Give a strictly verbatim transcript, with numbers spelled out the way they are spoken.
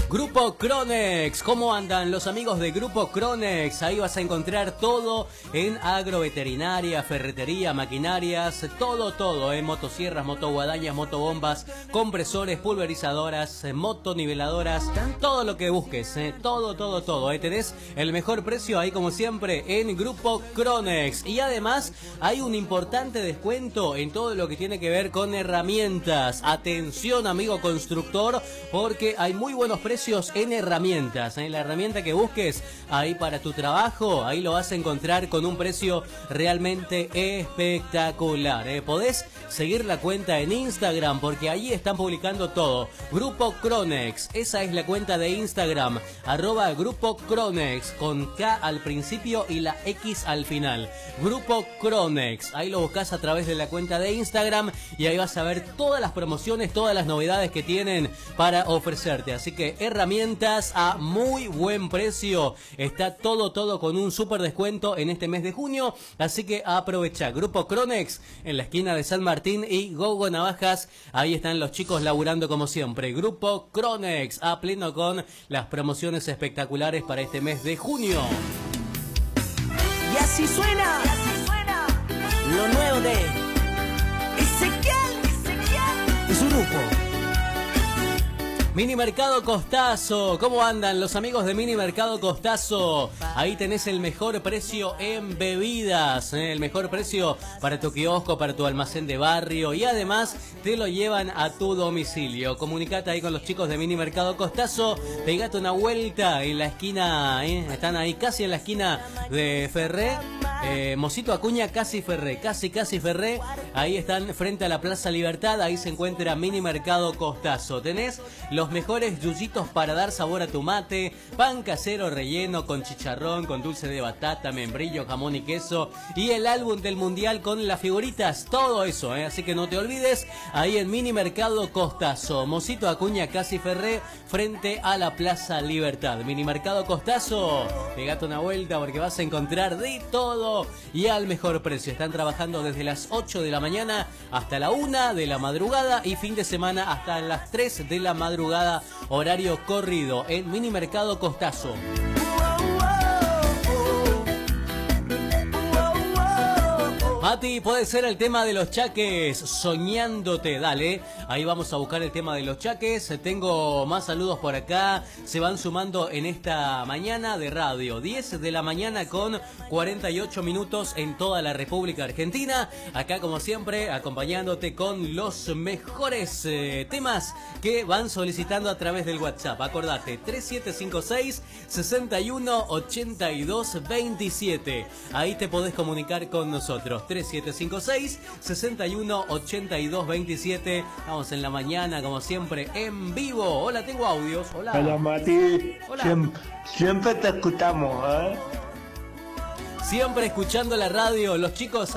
Grupo Cronex, ¿cómo andan los amigos de Grupo Cronex? Ahí vas a encontrar todo en agroveterinaria, ferretería, maquinarias, todo, todo, en ¿eh? motosierras, motoguadañas, motobombas, compresores, pulverizadoras, eh, motoniveladoras, todo lo que busques, eh, todo, todo, todo. ¿eh? Tenés el mejor precio ahí como siempre en Grupo Cronex. Y además hay un importante descuento en todo lo que tiene que ver con herramientas. Atención amigo constructor, porque hay muy buenos precios en herramientas, ¿eh? La herramienta que busques ahí para tu trabajo, ahí lo vas a encontrar con un precio realmente espectacular, ¿eh? Podés seguir la cuenta en Instagram porque ahí están publicando todo. Grupo Cronex, esa es la cuenta de Instagram, arroba Grupo Cronex, con K al principio y la X al final. Grupo Cronex, ahí lo buscas a través de la cuenta de Instagram y ahí vas a ver todas las promociones, todas las novedades que tienen para ofrecerte. Así que herramientas a muy buen precio. Está todo, todo con un súper descuento en este mes de junio. Así que aprovecha. Grupo Cronex en la esquina de San Martín y Gogo Navajas. Ahí están los chicos laburando como siempre. Grupo Cronex a pleno con las promociones espectaculares para este mes de junio. Y así suena, y así suena lo nuevo de Ezequiel, Ezequiel y su grupo. Mini Mercado Costazo, ¿cómo andan los amigos de Mini Mercado Costazo? Ahí tenés el mejor precio en bebidas, ¿eh? El mejor precio para tu kiosco, para tu almacén de barrio y además te lo llevan a tu domicilio. Comunicate ahí con los chicos de Mini Mercado Costazo, pegate una vuelta en la esquina, ¿eh? Están ahí casi en la esquina de Ferré. Eh, Mosito Acuña, casi Ferré, casi casi Ferré, ahí están frente a la Plaza Libertad, ahí se encuentra Mini Mercado Costazo. Tenés los mejores yuyitos para dar sabor a tu mate, pan casero relleno con chicharrón, con dulce de batata, membrillo, jamón y queso y el álbum del mundial con las figuritas, todo eso, ¿eh? Así que no te olvides, ahí en Mini Mercado Costazo, Mosito Acuña, casi Ferré, frente a la Plaza Libertad. Mini Mercado Costazo, pegate una vuelta porque vas a encontrar de todo y al mejor precio. Están trabajando desde las ocho de la mañana hasta la una de la madrugada y fin de semana hasta las tres de la madrugada, horario corrido en Mini Mercado Costazo. Mati, puede ser el tema de los chaques, soñándote, dale, ahí vamos a buscar el tema de los chaques. Tengo más saludos por acá, se van sumando en esta mañana de radio, diez de la mañana con cuarenta y ocho minutos en toda la República Argentina, acá como siempre acompañándote con los mejores eh, temas que van solicitando a través del WhatsApp. Acordate, tres siete cinco seis, seis uno ocho dos dos siete, ahí te podés comunicar con nosotros. tres siete cinco seis, seis uno ocho dos dos siete. Vamos en la mañana, como siempre, en vivo. Hola, tengo audios. Hola. Hola, Mati. Hola. Siempre, siempre te escuchamos, ¿eh? Siempre escuchando la radio, los chicos